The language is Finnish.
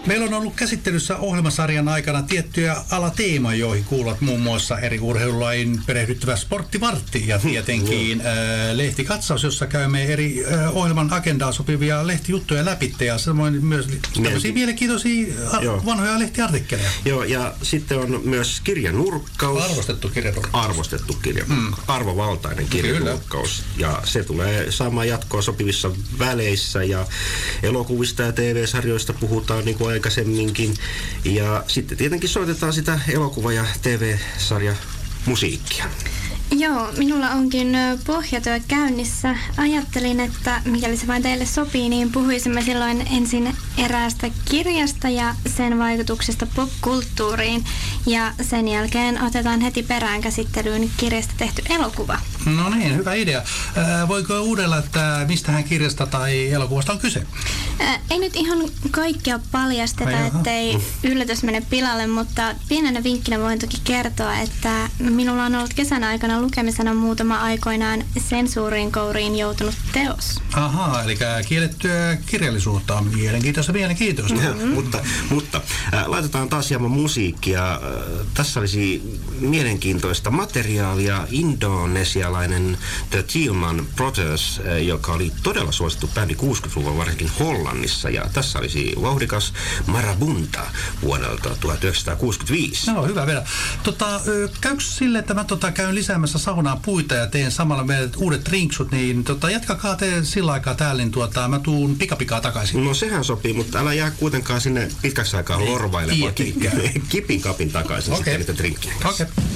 Meillä on ollut käsittelyssä ohjelmasarjan aikana tiettyjä alateemoja, joihin kuuluvat muun muassa eri urheilulain perehdyttävä sporttivartti ja tietenkin lehtikatsaus, jossa käymme eri ohjelman agendaa sopivia lehtijuttuja läpi ja samoin myös tämmöisiä mielenkiintoisia vanhoja lehtiartikkeleja. Joo, ja sitten on myös kirjanurkkaus. Arvostettu kirjanurkkaus. Arvovaltainen kirjanurkkaus. Ja se tulee saamaan jatkoa sopivissa väleissä ja elokuvista ja TV-sarjoista puhutaan niin kuin aikaisemminkin. Ja sitten tietenkin soitetaan sitä elokuva- ja TV-sarja musiikkia. Joo, minulla onkin pohjatyö käynnissä. Ajattelin, että mikäli se vain teille sopii, niin puhuisimme silloin ensin eräästä kirjasta ja sen vaikutuksesta popkulttuuriin. Ja sen jälkeen otetaan heti perään käsittelyyn kirjasta tehty elokuva. No niin, hyvä idea. Voiko uudella, että mistähän kirjasta tai elokuvasta on kyse? Ei nyt ihan kaikkea paljasteta, ettei yllätys mene pilalle, mutta pienenä vinkkinä voin toki kertoa, että minulla on ollut kesän aikana lukemisena muutama aikoinaan sensuuriin kouriin joutunut teos. Ahaa, eli kiellettyä kirjallisuutta on mielenkiintoista. Mutta laitetaan taas hieman musiikkia. Tässä olisi mielenkiintoista materiaalia. Indonesialainen The Tillman Brothers, joka oli todella suosittu bändi 60-luvulla varsinkin Hollannissa. Ja tässä olisi vauhdikas Marabunta vuodelta 1965. No, hyvä vielä. Käykö sille, että mä käyn lisäämässä saunaan puita ja teen samalla meidät uudet drinksut, niin jatkakaa te sillä aikaa täällä, niin mä tuun pikapikaa takaisin. No sehän sopii, mutta älä jää kuitenkaan sinne pitkäksi aikaa lorvailemaan kipin kapin takaisin sitten niitä drinkkiä. Okei.